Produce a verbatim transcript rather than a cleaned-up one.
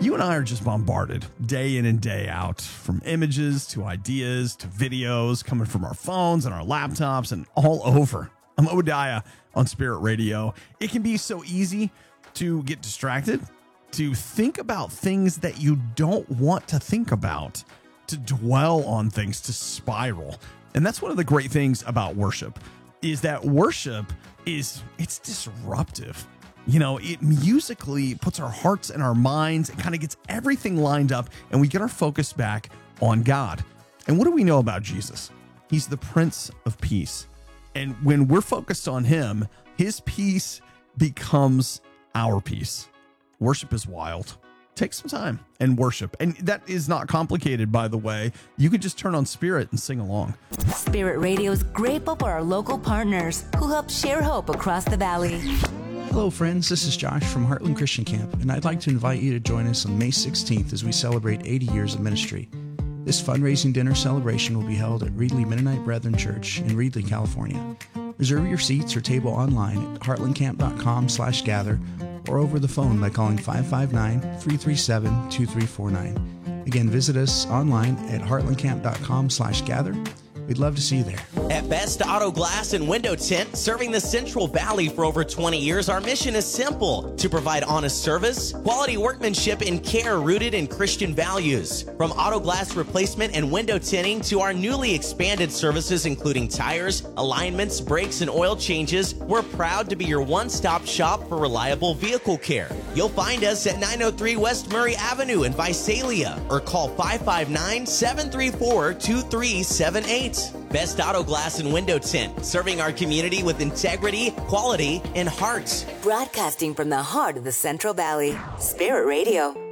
You and I are just bombarded day in and day out, from images to ideas to videos coming from our phones and our laptops and all over. I'm Obadiah on Spirit Radio. It can be so easy to get distracted, to think about things that you don't want to think about, to dwell on things, to spiral. And that's one of the great things about worship, is that worship is, it's disruptive. You know, it musically puts our hearts and our minds and kind of gets everything lined up, and we get our focus back on God. And what do we know about Jesus? He's the Prince of Peace. And when we're focused on him, his peace becomes our peace. Worship is wild. Take some time and worship. And that is not complicated, by the way. You could just turn on Spirit and sing along. Spirit Radio is grateful for our local partners who help share hope across the valley. Hello, friends. This is Josh from Heartland Christian Camp, and I'd like to invite you to join us on May sixteenth as we celebrate eighty years of ministry. This fundraising dinner celebration will be held at Reedley Mennonite Brethren Church in Reedley, California. Reserve your seats or table online at heartlandcamp.com slash gather or over the phone by calling five five nine, three three seven, two three four nine. Again, visit us online at heartlandcamp.com slash gather. We'd love to see you there. At Best Auto Glass and Window Tint, serving the Central Valley for over twenty years, our mission is simple: to provide honest service, quality workmanship, and care rooted in Christian values. From auto glass replacement and window tinting to our newly expanded services including tires, alignments, brakes, and oil changes, we're proud to be your one-stop shop for reliable vehicle care. You'll find us at nine oh three West Murray Avenue in Visalia, or call five five nine, seven three four, two three seven eight. Best Auto Glass and Window Tint, serving our community with integrity, quality, and heart. Broadcasting from the heart of the Central Valley. Spirit Radio.